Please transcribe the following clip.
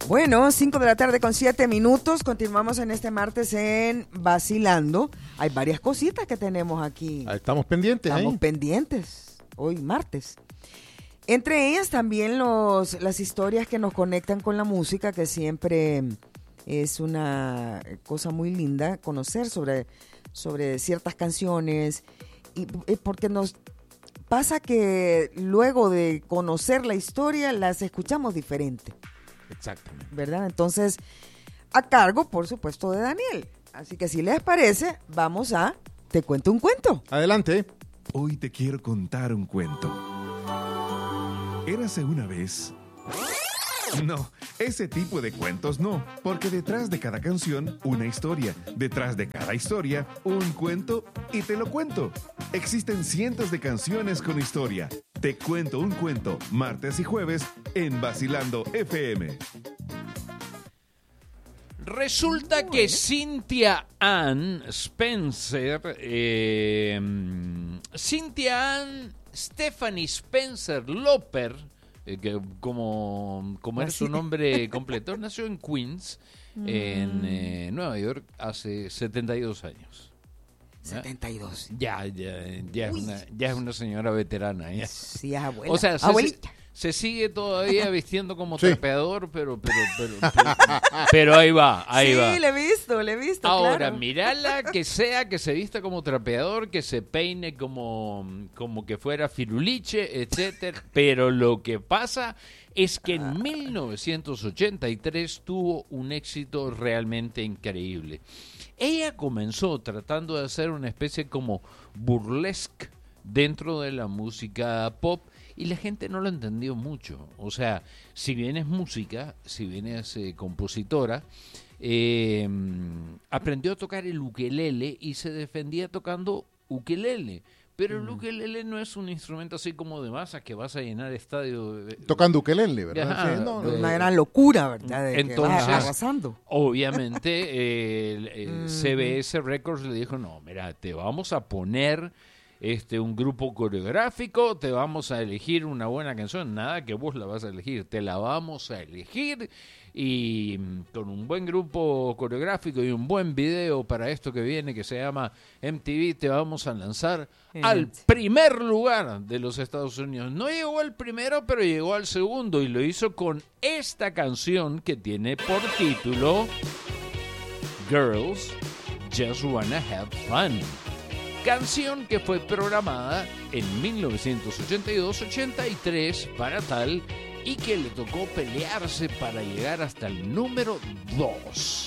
Bueno, 5:07 p.m. Continuamos en este martes en Vacilando. Hay varias cositas que tenemos aquí. Estamos pendientes. Estamos pendientes. Hoy martes. Entre ellas también las historias que nos conectan con la música, que siempre es una cosa muy linda conocer sobre ciertas canciones. Y porque nos pasa que luego de conocer la historia las escuchamos diferente. Exactamente. ¿Verdad? Entonces, a cargo, por supuesto, de Daniel. Así que si les parece, vamos a Te cuento un cuento. Adelante. Hoy te quiero contar un cuento. Érase una vez... No, ese tipo de cuentos no, porque detrás de cada canción, una historia. Detrás de cada historia, un cuento y te lo cuento. Existen cientos de canciones con historia. Te cuento un cuento, martes y jueves, en Vacilando FM. Resulta que Cynthia Ann Spencer, Cynthia Ann Stephanie Spencer Loper, que como era su nombre completo, nació en Queens, en Nueva York, hace 72 años. 72. Ya es una señora veterana. Ya. Sí, es abuela. O sea, abuelita. Se sigue todavía vistiendo como trapeador, pero ahí va. Sí, va. le he visto. Ahora, claro. mirala, que se vista como trapeador, que se peine como que fuera firuliche, etcétera. Pero lo que pasa es que en 1983 tuvo un éxito realmente increíble. Ella comenzó tratando de hacer una especie como burlesque dentro de la música pop, y la gente no lo entendió mucho. O sea, si bien es música, si bien es compositora, aprendió a tocar el ukelele y se defendía tocando ukelele. Pero el ukelele no es un instrumento así como de masas que vas a llenar estadio. Tocando ukelele, ¿verdad? Ajá, Sí, una gran locura, ¿verdad? De entonces, que vas arrasando. Obviamente, CBS Records le dijo, no, mira, te vamos a poner un grupo coreográfico, te vamos a elegir una buena canción, nada que vos la vas a elegir, te la vamos a elegir, y con un buen grupo coreográfico y un buen video para esto que viene, que se llama MTV, te vamos a lanzar al primer lugar de los Estados Unidos. No llegó al primero, pero llegó al segundo, y lo hizo con esta canción que tiene por título Girls Just Wanna Have Fun. Canción que fue programada en 1982-83 para tal, y que le tocó pelearse para llegar hasta el número 2.